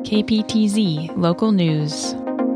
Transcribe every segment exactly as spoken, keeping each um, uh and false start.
K P T Z Local News.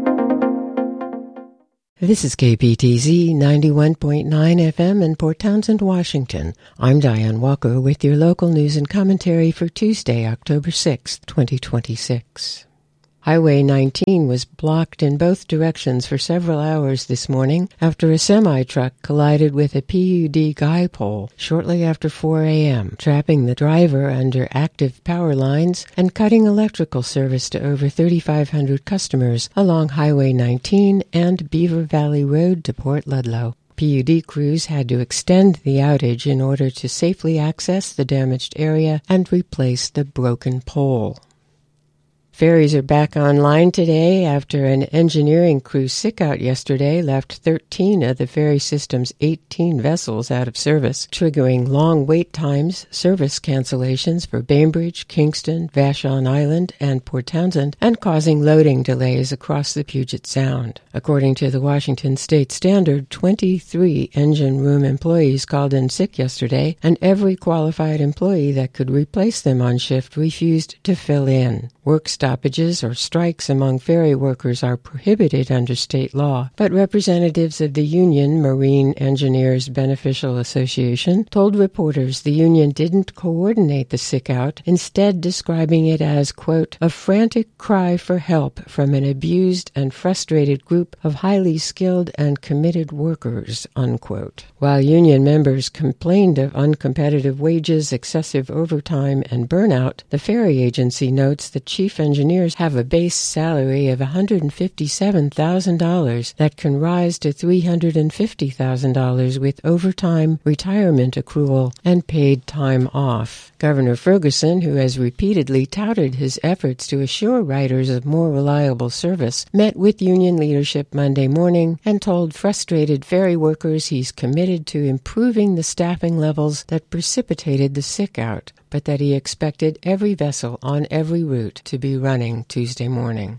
This is K P T Z ninety-one point nine F M in Port Townsend, Washington. I'm Diane Walker with your local news and commentary for Tuesday, October sixth, twenty twenty-six. Highway nineteen was blocked in both directions for several hours this morning after a semi-truck collided with a P U D guy pole shortly after four a.m., trapping the driver under active power lines and cutting electrical service to over thirty-five hundred customers along Highway nineteen and Beaver Valley Road to Port Ludlow. P U D crews had to extend the outage in order to safely access the damaged area and replace the broken pole. Ferries are back online today after an engineering crew sick-out yesterday left thirteen of the ferry system's eighteen vessels out of service, triggering long wait times, service cancellations for Bainbridge, Kingston, Vashon Island, and Port Townsend, and causing loading delays across the Puget Sound. According to the Washington State Standard, twenty-three engine room employees called in sick yesterday, and every qualified employee that could replace them on shift refused to fill in. Work stoppages or strikes among ferry workers are prohibited under state law, but representatives of the union Marine Engineers Beneficial Association told reporters the union didn't coordinate the sick-out, instead describing it as, quote, a frantic cry for help from an abused and frustrated group of highly skilled and committed workers, unquote. While union members complained of uncompetitive wages, excessive overtime, and burnout, the ferry agency notes that chief engineers have a base salary of one hundred fifty-seven thousand dollars that can rise to three hundred fifty thousand dollars with overtime, retirement accrual, and paid time off. Governor Ferguson, who has repeatedly touted his efforts to assure riders of more reliable service, met with union leadership Monday morning and told frustrated ferry workers he's committed to improving the staffing levels that precipitated the sick-out, but that he expected every vessel on every route to be running Tuesday morning.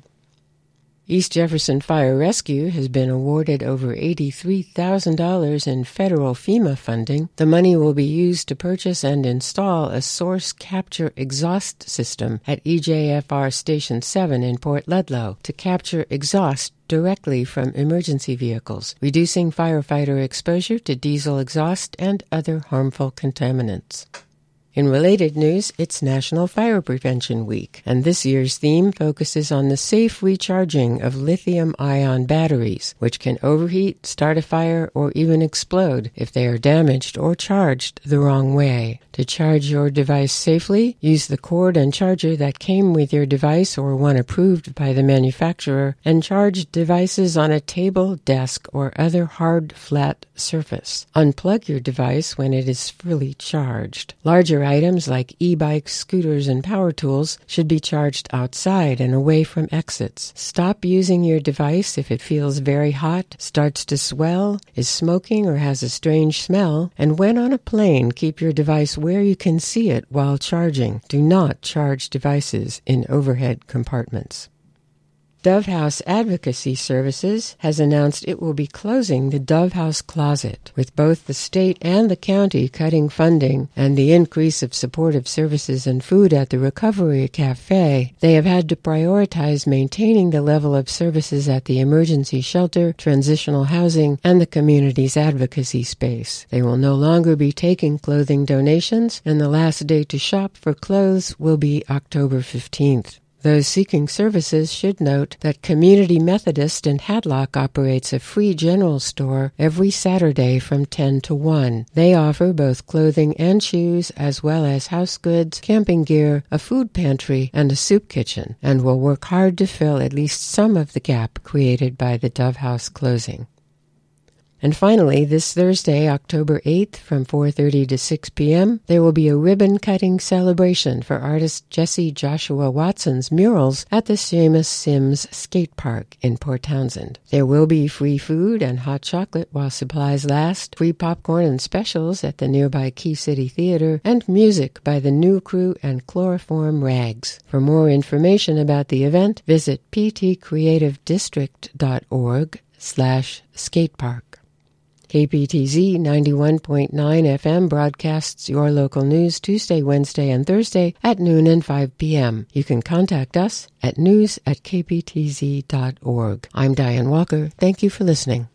East Jefferson Fire Rescue has been awarded over eighty-three thousand dollars in federal FEMA funding. The money will be used to purchase and install a source capture exhaust system at E J F R Station seven in Port Ludlow to capture exhaust directly from emergency vehicles, reducing firefighter exposure to diesel exhaust and other harmful contaminants. In related news, it's National Fire Prevention Week, and this year's theme focuses on the safe recharging of lithium-ion batteries, which can overheat, start a fire, or even explode if they are damaged or charged the wrong way. To charge your device safely, use the cord and charger that came with your device or one approved by the manufacturer, and charge devices on a table, desk, or other hard, flat surface. Unplug your device when it is fully charged. Larger items like e-bikes, scooters, and power tools should be charged outside and away from exits. Stop using your device if it feels very hot, starts to swell, is smoking, or has a strange smell. And when on a plane, keep your device where you can see it while charging. Do not charge devices in overhead compartments. Dove House Advocacy Services has announced it will be closing the Dove House Closet. With both the state and the county cutting funding and the increase of supportive services and food at the Recovery Cafe, they have had to prioritize maintaining the level of services at the emergency shelter, transitional housing, and the community's advocacy space. They will no longer be taking clothing donations, and the last day to shop for clothes will be October fifteenth. Those seeking services should note that Community Methodist in Hadlock operates a free general store every Saturday from ten to one. They offer both clothing and shoes, as well as house goods, camping gear, a food pantry, and a soup kitchen, and will work hard to fill at least some of the gap created by the Dove House closing. And finally, this Thursday, October eighth, from four thirty to six p.m., there will be a ribbon-cutting celebration for artist Jesse Joshua Watson's murals at the Seamus Sims Skate Park in Port Townsend. There will be free food and hot chocolate while supplies last, free popcorn and specials at the nearby Key City Theater, and music by the New Crew and Chloroform Rags. For more information about the event, visit ptcreativedistrict.org slash skatepark. K P T Z ninety-one point nine F M broadcasts your local news Tuesday, Wednesday, and Thursday at noon and five p.m. You can contact us at news at k p t z dot org. I'm Diane Walker. Thank you for listening.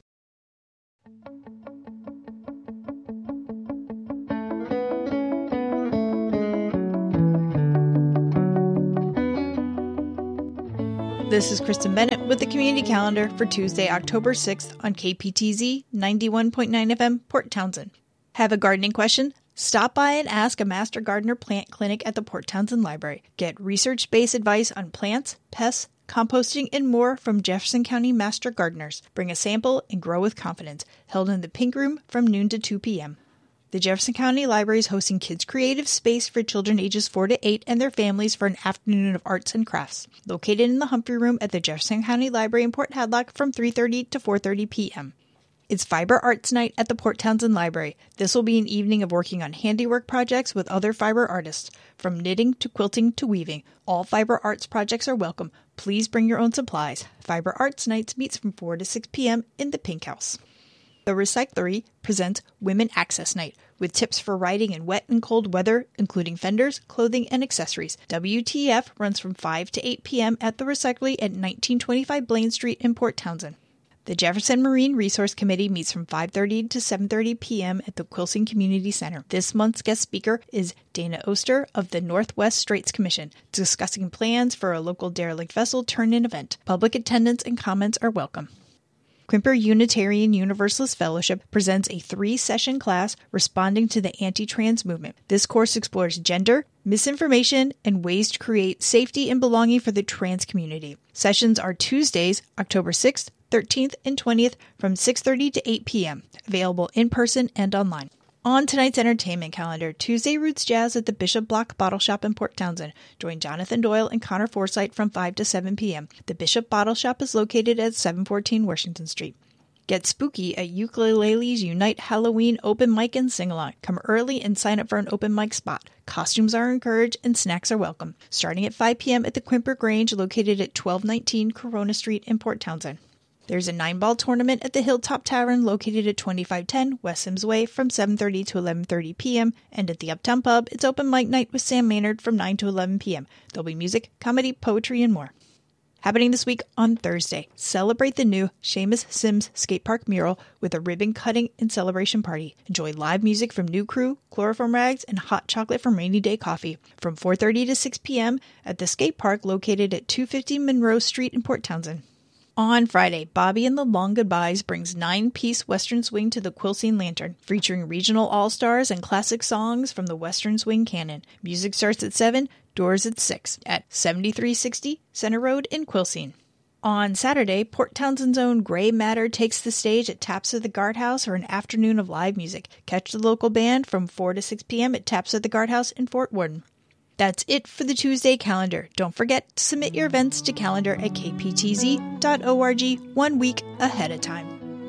This is Kristen Bennett with the Community Calendar for Tuesday, October sixth on K P T Z ninety-one point nine F M, Port Townsend. Have a gardening question? Stop by and ask a Master Gardener Plant Clinic at the Port Townsend Library. Get research-based advice on plants, pests, composting, and more from Jefferson County Master Gardeners. Bring a sample and grow with confidence. Held in the Pink Room from noon to two p.m. The Jefferson County Library is hosting Kids Creative Space for children ages four to eight and their families for an afternoon of arts and crafts. Located in the Humphrey Room at the Jefferson County Library in Port Hadlock from three thirty to four thirty p.m. It's Fiber Arts Night at the Port Townsend Library. This will be an evening of working on handiwork projects with other fiber artists. From knitting to quilting to weaving, all fiber arts projects are welcome. Please bring your own supplies. Fiber Arts Nights meets from four to six p.m. in the Pink House. The Recyclery presents Women Access Night, with tips for riding in wet and cold weather, including fenders, clothing, and accessories. W T F runs from five to eight p.m. at the Recyclery at nineteen twenty-five Blaine Street in Port Townsend. The Jefferson Marine Resource Committee meets from five thirty to seven thirty p.m. at the Quilcene Community Center. This month's guest speaker is Dana Oster of the Northwest Straits Commission, discussing plans for a local derelict vessel turn-in event. Public attendance and comments are welcome. Quimper Unitarian Universalist Fellowship presents a three-session class responding to the anti-trans movement. This course explores gender, misinformation, and ways to create safety and belonging for the trans community. Sessions are Tuesdays, October sixth, thirteenth, and twentieth from six thirty to eight p.m., available in person and online. On tonight's entertainment calendar, Tuesday Roots Jazz at the Bishop Block Bottle Shop in Port Townsend. Join Jonathan Doyle and Connor Forsythe from five to seven p.m. The Bishop Bottle Shop is located at seven fourteen Washington Street. Get spooky at Ukulele's Unite Halloween Open Mic and Sing-Along. Come early and sign up for an open mic spot. Costumes are encouraged and snacks are welcome. Starting at five p.m. at the Quimper Grange, located at twelve nineteen Corona Street in Port Townsend. There's a nine-ball tournament at the Hilltop Tavern located at twenty-five ten West Sims Way from seven thirty to eleven thirty p.m. And at the Uptown Pub, it's open mic night with Sam Maynard from nine to eleven p.m. There'll be music, comedy, poetry, and more. Happening this week on Thursday, celebrate the new Seamus Sims Skate Park mural with a ribbon cutting and celebration party. Enjoy live music from New Crew, Chloroform Rags, and hot chocolate from Rainy Day Coffee from four thirty to six p.m. at the skate park located at two fifty Monroe Street in Port Townsend. On Friday, Bobby and the Long Goodbyes brings nine-piece Western Swing to the Quilcene Lantern, featuring regional all-stars and classic songs from the Western Swing canon. Music starts at seven, doors at six, at seventy-three sixty Center Road in Quilcene. On Saturday, Port Townsend's own Grey Matter takes the stage at Taps of the Guardhouse for an afternoon of live music. Catch the local band from four to six p.m. at Taps of the Guardhouse in Fort Worden. That's it for the Tuesday calendar. Don't forget to submit your events to calendar at k p t z dot org one week ahead of time.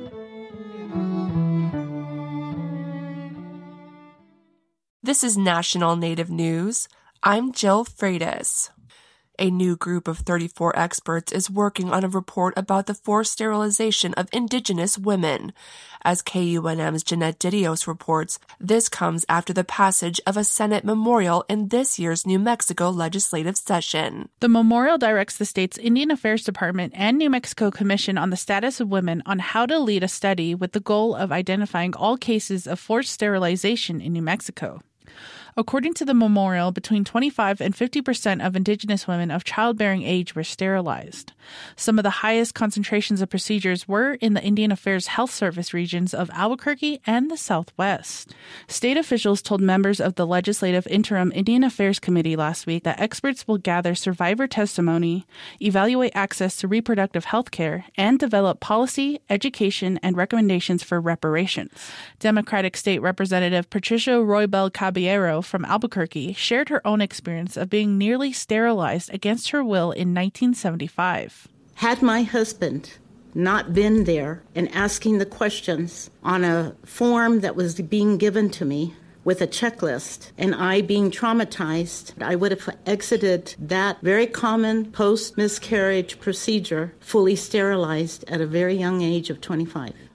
This is National Native News. I'm Jill Freitas. A new group of thirty-four experts is working on a report about the forced sterilization of Indigenous women. As K U N M's Jeanette Didios reports, this comes after the passage of a Senate memorial in this year's New Mexico legislative session. The memorial directs the state's Indian Affairs Department and New Mexico Commission on the Status of Women on how to lead a study with the goal of identifying all cases of forced sterilization in New Mexico. According to the memorial, between twenty-five and fifty percent of Indigenous women of childbearing age were sterilized. Some of the highest concentrations of procedures were in the Indian Affairs Health Service regions of Albuquerque and the Southwest. State officials told members of the Legislative Interim Indian Affairs Committee last week that experts will gather survivor testimony, evaluate access to reproductive health care, and develop policy, education, and recommendations for reparations. Democratic State Representative Patricia Roybal Caballero from Albuquerque shared her own experience of being nearly sterilized against her will in nineteen seventy-five. Had my husband not been there and asking the questions on a form that was being given to me with a checklist, and I being traumatized, I would have exited that very common post-miscarriage procedure fully sterilized at a very young age of twenty-five.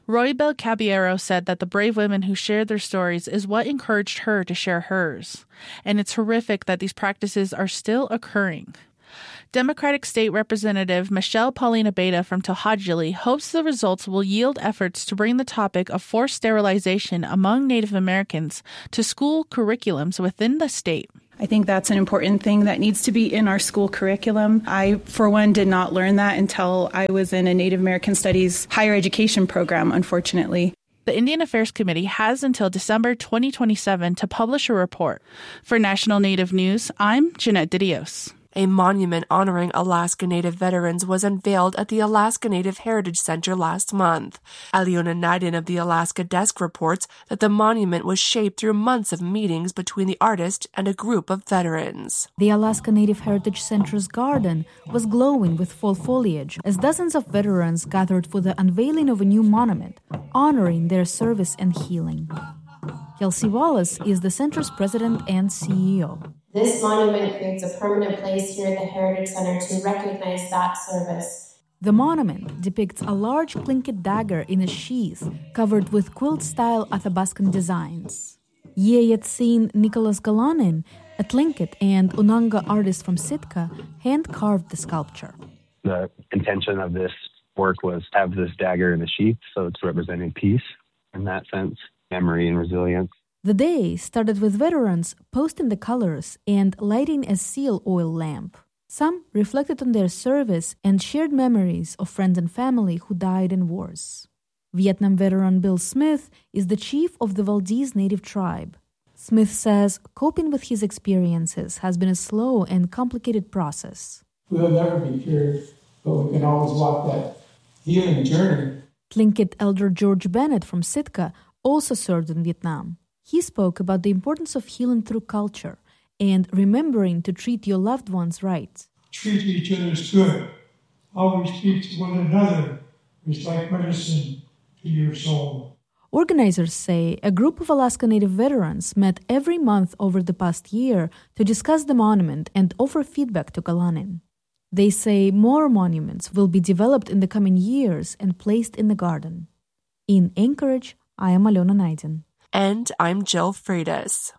Roy Bell Caballero said that the brave women who shared their stories is what encouraged her to share hers. And it's horrific that these practices are still occurring. Democratic State Representative Michelle Paulina Beta from To'Hajiilee hopes the results will yield efforts to bring the topic of forced sterilization among Native Americans to school curriculums within the state. I think that's an important thing that needs to be in our school curriculum. I, for one, did not learn that until I was in a Native American Studies higher education program, unfortunately. The Indian Affairs Committee has until December twenty twenty-seven to publish a report. For National Native News, I'm Jeanette Didios. A monument honoring Alaska Native veterans was unveiled at the Alaska Native Heritage Center last month. Aliona Naiden of the Alaska Desk reports that the monument was shaped through months of meetings between the artist and a group of veterans. The Alaska Native Heritage Center's garden was glowing with fall foliage as dozens of veterans gathered for the unveiling of a new monument, honoring their service and healing. Kelsey Wallace is the center's president and C E O. This monument creates a permanent place here at the Heritage Center to recognize that service. The monument depicts a large Tlingit dagger in a sheath covered with quilt-style Athabascan designs. Yeyetsin Nicholas Galanin, a Tlingit and Unanga artist from Sitka, hand-carved the sculpture. The intention of this work was to have this dagger in a sheath, so it's representing peace in that sense, memory and resilience. The day started with veterans posting the colors and lighting a seal oil lamp. Some reflected on their service and shared memories of friends and family who died in wars. Vietnam veteran Bill Smith is the chief of the Valdez Native tribe. Smith says coping with his experiences has been a slow and complicated process. We'll never be cured, but we can always walk that healing journey. Tlingit elder George Bennett from Sitka also served in Vietnam. He spoke about the importance of healing through culture and remembering to treat your loved ones right. Treat each other good. Always speak to one another. It's like medicine to your soul. Organizers say a group of Alaska Native veterans met every month over the past year to discuss the monument and offer feedback to Galanin. They say more monuments will be developed in the coming years and placed in the garden. In Anchorage, I am Aliona Naiden. And I'm Jill Freitas.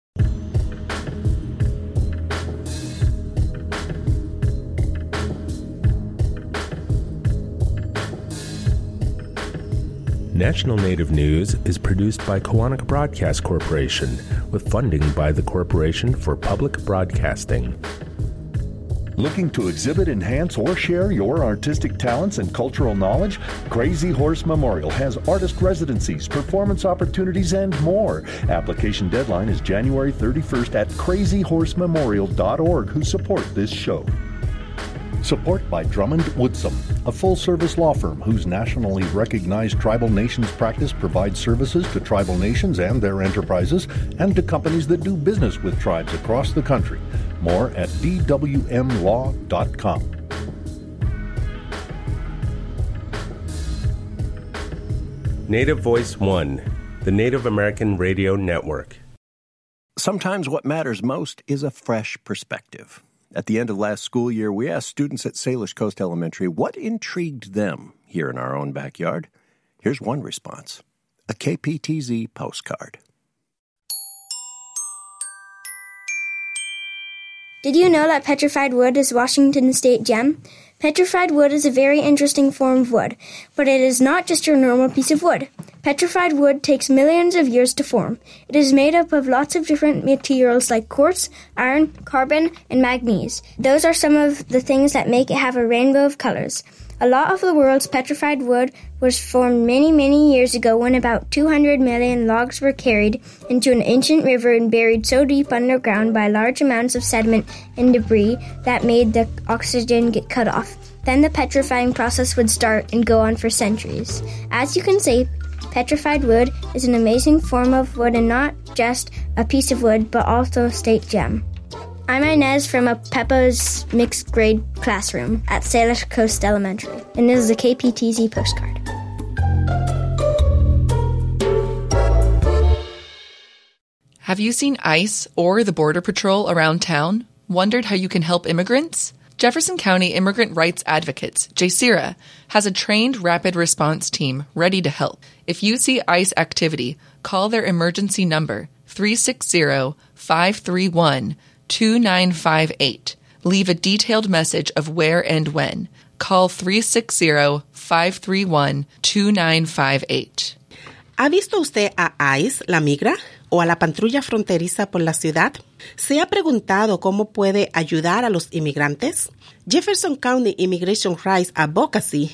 National Native News is produced by Kawanak Broadcast Corporation with funding by the Corporation for Public Broadcasting. Looking to exhibit, enhance, or share your artistic talents and cultural knowledge? Crazy Horse Memorial has artist residencies, performance opportunities, and more. Application deadline is January thirty-first at crazy horse memorial dot org, who support this show. Support by Drummond Woodsum, a full-service law firm whose nationally recognized tribal nations practice provides services to tribal nations and their enterprises and to companies that do business with tribes across the country. More at d w m law dot com. Native Voice One, the Native American Radio Network. Sometimes what matters most is a fresh perspective. At the end of last school year, we asked students at Salish Coast Elementary what intrigued them here in our own backyard. Here's one response: a K P T Z postcard. Did you know that petrified wood is Washington State gem? Petrified wood is a very interesting form of wood, but it is not just your normal piece of wood. Petrified wood takes millions of years to form. It is made up of lots of different materials like quartz, iron, carbon, and manganese. Those are some of the things that make it have a rainbow of colors. A lot of the world's petrified wood was formed many, many years ago when about two hundred million logs were carried into an ancient river and buried so deep underground by large amounts of sediment and debris that made the oxygen get cut off. Then the petrifying process would start and go on for centuries. As you can see, petrified wood is an amazing form of wood and not just a piece of wood, but also a state gem. I'm Inez from a Peppa's mixed grade classroom at Salish Coast Elementary, and this is a K P T Z postcard. Have you seen ICE or the Border Patrol around town? Wondered how you can help immigrants? Jefferson County Immigrant Rights Advocates, J C R A, has a trained rapid response team ready to help. If you see ICE activity, call their emergency number three six zero, five three one, two nine five eight. Leave a detailed message of where and when. Call three six zero, five three one, two nine five eight. ¿Ha visto usted a ICE, la migra, o a la patrulla fronteriza por la ciudad? ¿Se ha preguntado cómo puede ayudar a los inmigrantes? Jefferson County Immigration Rights Advocacy